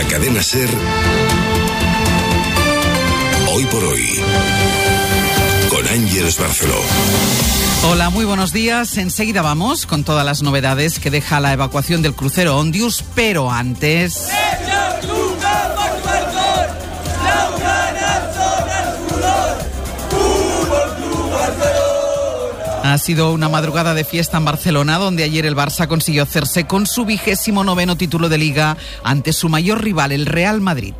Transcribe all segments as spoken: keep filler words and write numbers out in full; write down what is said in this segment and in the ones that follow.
la cadena SER, Hoy por Hoy, con Ángeles Barceló. Hola, muy buenos días. Enseguida vamos con todas las novedades que deja la evacuación del crucero Ondius, pero antes... Ha sido una madrugada de fiesta en Barcelona, donde ayer el Barça consiguió hacerse con su vigésimo noveno título de Liga ante su mayor rival, el Real Madrid.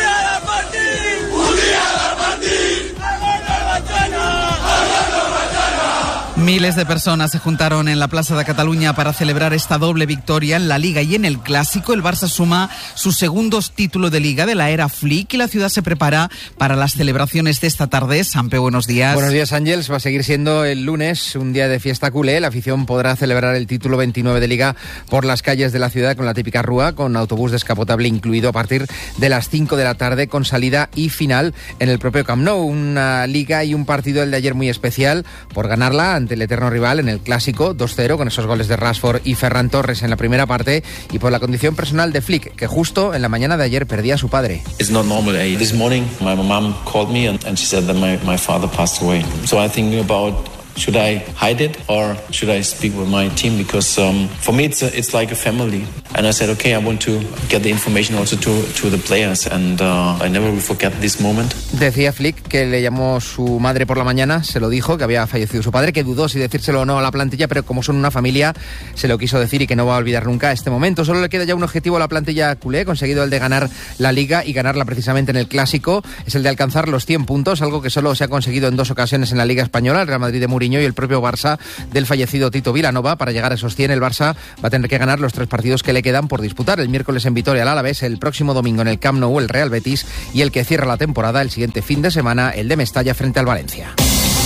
Miles de personas se juntaron en la Plaza de Cataluña para celebrar esta doble victoria en la Liga y en el Clásico. El Barça suma su segundo título de Liga de la era Flick y la ciudad se prepara para las celebraciones de esta tarde. Sampe, buenos días. Buenos días, Ángels. Va a seguir siendo el lunes un día de fiesta culé. La afición podrá celebrar el título veintinueve de Liga por las calles de la ciudad con la típica rúa, con autobús descapotable incluido a partir de las cinco de la tarde, con salida y final en el propio Camp Nou. Una Liga y un partido, el de ayer, muy especial por ganarla ante el eterno rival en el Clásico dos cero, con esos goles de Rashford y Ferran Torres en la primera parte, y por la condición personal de Flick, que justo en la mañana de ayer perdía a su padre. It's not normal. This morning my mom called me and, and she said that my, my father passed away. So I'm thinking about, should I hide it or should I speak with my team? Because um, for me it's a, it's like a family. And I said, okay, I want to get the information also to, to the players. And uh, I never will forget this moment. Decía Flick que le llamó su madre por la mañana, se lo dijo, que había fallecido su padre, que dudó si decírselo o no a la plantilla, pero como son una familia, se lo quiso decir y que no va a olvidar nunca este momento. Solo le queda ya un objetivo a la plantilla culé, conseguido el de ganar la Liga y ganarla precisamente en el Clásico. Es el de alcanzar los cien puntos, algo que solo se ha conseguido en dos ocasiones en la Liga Española, el Real Madrid de Mourinho y el propio Barça del fallecido Tito Vilanova. Para llegar a esos cien, el Barça va a tener que ganar los tres partidos que le quedan por disputar. El miércoles en Vitoria al Alavés, el próximo domingo en el Camp Nou el Real Betis, y el que cierra la temporada el siguiente fin de semana, el de Mestalla frente al Valencia.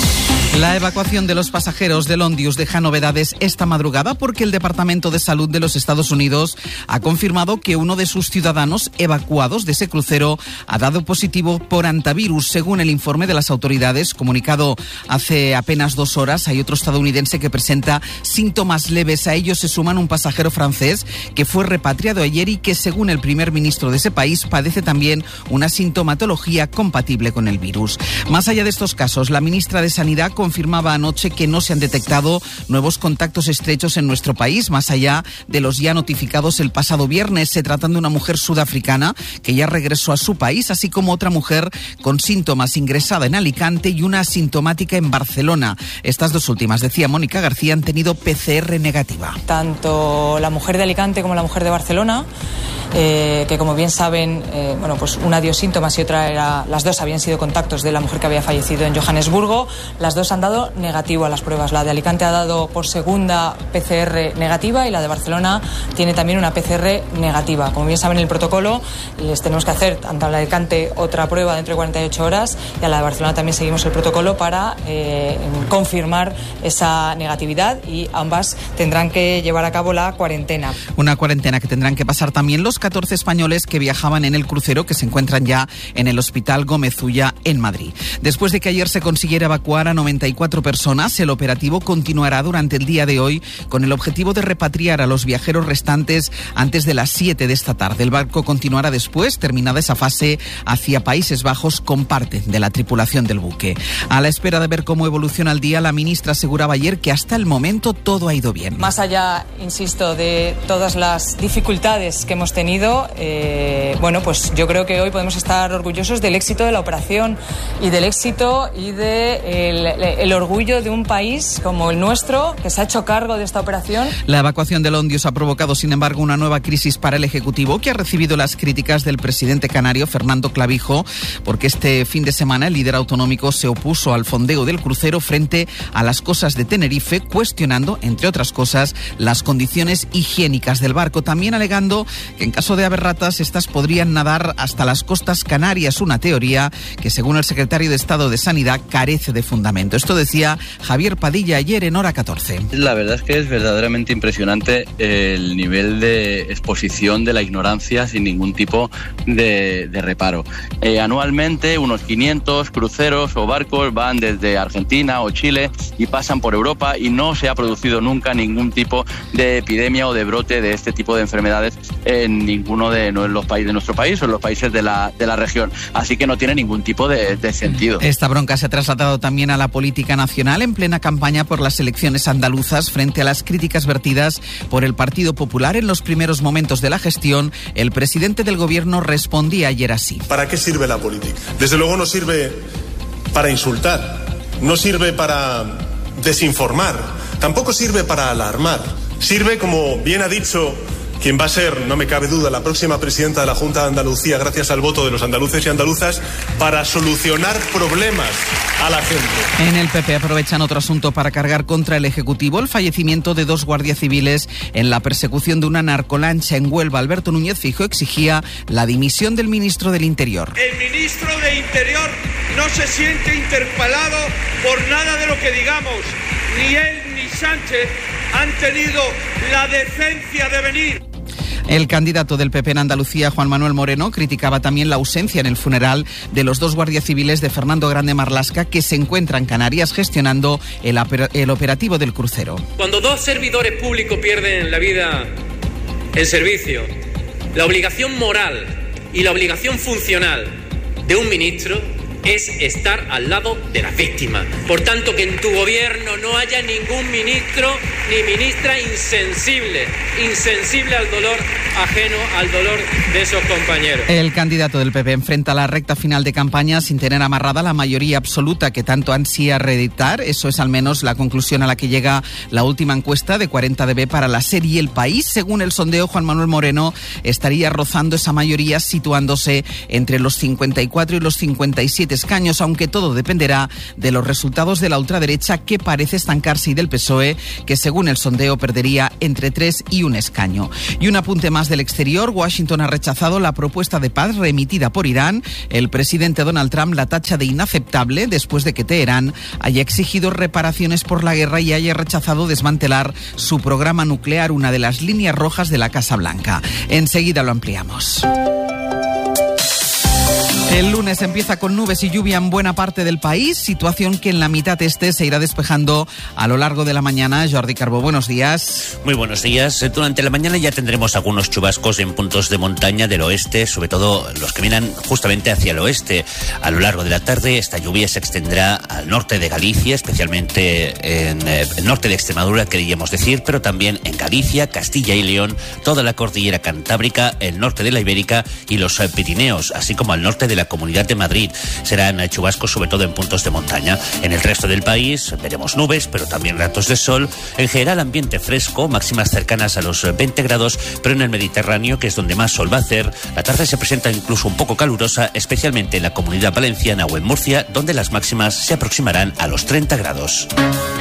La evacuación de los pasajeros del Ondius deja novedades esta madrugada porque el Departamento de Salud de los Estados Unidos ha confirmado que uno de sus ciudadanos evacuados de ese crucero ha dado positivo por hantavirus. Según el informe de las autoridades, comunicado hace apenas dos horas, hay otro estadounidense que presenta síntomas leves. A ellos se suman un pasajero francés que fue repatriado ayer y que, según el primer ministro de ese país, padece también una sintomatología compatible con el virus. Más allá de estos casos, la ministra de Sanidad confirmaba anoche que no se han detectado nuevos contactos estrechos en nuestro país, más allá de los ya notificados el pasado viernes. Se trata de una mujer sudafricana que ya regresó a su país, así como otra mujer con síntomas ingresada en Alicante y una asintomática en Barcelona. Estas dos últimas, decía Mónica García, han tenido P C R negativa. Tanto la mujer de Alicante como la mujer de Barcelona, eh, que como bien saben, eh, bueno, pues una dio síntomas y otra era, las dos habían sido contactos de la mujer que había fallecido en Johannesburgo. Las dos han dado negativo a las pruebas. La de Alicante ha dado por segunda P C R negativa y la de Barcelona tiene también una P C R negativa. Como bien saben, el protocolo les tenemos que hacer tanto a la de Alicante otra prueba dentro de cuarenta y ocho horas y a la de Barcelona también seguimos el protocolo para eh, confirmar esa negatividad, y ambas tendrán que llevar a cabo la cuarentena. Una cuarentena que tendrán que pasar también los catorce españoles que viajaban en el crucero, que se encuentran ya en el Hospital Gómez Ulla en Madrid. Después de que ayer se consiguiera evacuar a noventa y cuatro personas, el operativo continuará durante el día de hoy con el objetivo de repatriar a los viajeros restantes antes de las siete de esta tarde. El barco continuará después, terminada esa fase, hacia Países Bajos con parte de la tripulación del buque. A la espera de ver cómo evoluciona el día, la ministra aseguraba ayer que hasta el momento todo ha ido bien. Más allá, insisto, de todas las dificultades que hemos tenido, eh, bueno, pues yo creo que hoy podemos estar orgullosos del éxito de la operación y del éxito y de el, el orgullo de un país como el nuestro, que se ha hecho cargo de esta operación. La evacuación del Ondius ha provocado, sin embargo, una nueva crisis para el Ejecutivo, que ha recibido las críticas del presidente canario, Fernando Clavijo, porque este fin de semana el líder autonómico se opuso al fondeo del crucero frente a las costas de Tenerife, cuestionando, entre otras cosas, las condiciones higiénicas del barco, también alegando que en caso de haber ratas, estas podrían nadar hasta las costas canarias, una teoría que, según el secretario de Estado de Sanidad, carece de fundamento. Esto decía Javier Padilla ayer en Hora catorce. La verdad es que es verdaderamente impresionante el nivel de exposición de la ignorancia sin ningún tipo de, de reparo. Eh, anualmente unos quinientos cruceros o barcos van desde Argentina o Chile y pasan por Europa, y no se ha producido nunca ningún tipo de epidemia o de brote de este tipo de enfermedades en ninguno de no en los países de nuestro país o en los países de la, de la región. Así que no tiene ningún tipo de, de sentido. Esta bronca se ha trasladado también a la política nacional en plena campaña por las elecciones andaluzas frente a las críticas vertidas por el Partido Popular en los primeros momentos de la gestión. El presidente del gobierno respondía ayer así. ¿Para qué sirve la política? Desde luego no sirve para insultar, no sirve para desinformar, tampoco sirve para alarmar. Sirve, como bien ha dicho quien va a ser, no me cabe duda, la próxima presidenta de la Junta de Andalucía, gracias al voto de los andaluces y andaluzas, para solucionar problemas a la gente. En el P P aprovechan otro asunto para cargar contra el Ejecutivo: el fallecimiento de dos guardias civiles en la persecución de una narcolancha en Huelva. Alberto Núñez Feijóo exigía la dimisión del ministro del Interior. El ministro de Interior no se siente interpelado por nada de lo que digamos. Ni él ni Sánchez han tenido la decencia de venir. El candidato del P P en Andalucía, Juan Manuel Moreno, criticaba también la ausencia en el funeral de los dos guardias civiles de Fernando Grande Marlaska, que se encuentran en Canarias gestionando el, el operativo del crucero. Cuando dos servidores públicos pierden la vida en servicio, la obligación moral y la obligación funcional de un ministro es estar al lado de las víctimas. Por tanto, que en tu gobierno no haya ningún ministro ni ministra insensible, insensible al dolor ajeno, al dolor de esos compañeros. El candidato del P P enfrenta la recta final de campaña sin tener amarrada la mayoría absoluta que tanto ansía reeditar. Eso es al menos la conclusión a la que llega la última encuesta de cuarenta D B para la serie El País. Según el sondeo, Juan Manuel Moreno estaría rozando esa mayoría, situándose entre los cincuenta y cuatro y los cincuenta y siete escaños, aunque todo dependerá de los resultados de la ultraderecha, que parece estancarse, y del P S O E, que según el sondeo perdería entre tres y un escaño. Y un apunte más del exterior: Washington ha rechazado la propuesta de paz remitida por Irán. El presidente Donald Trump la tacha de inaceptable después de que Teherán haya exigido reparaciones por la guerra y haya rechazado desmantelar su programa nuclear, una de las líneas rojas de la Casa Blanca. Enseguida lo ampliamos. El lunes empieza con nubes y lluvia en buena parte del país, situación que en la mitad este se irá despejando a lo largo de la mañana. Jordi Carbó, buenos días. Muy buenos días. Durante la mañana ya tendremos algunos chubascos en puntos de montaña del oeste, sobre todo los que miran justamente hacia el oeste. A lo largo de la tarde esta lluvia se extenderá al norte de Galicia, especialmente en eh, el norte de Extremadura, queríamos decir, pero también en Galicia, Castilla y León, toda la cordillera cantábrica, el norte de la Ibérica y los eh, Pirineos, así como al norte de la Comunidad de Madrid. Serán chubascos sobre todo en puntos de montaña. En el resto del país veremos nubes, pero también ratos de sol. En general ambiente fresco, máximas cercanas a los veinte grados, pero en el Mediterráneo, que es donde más sol va a hacer, la tarde se presenta incluso un poco calurosa, especialmente en la Comunidad Valenciana o en Murcia, donde las máximas se aproximarán a los treinta grados.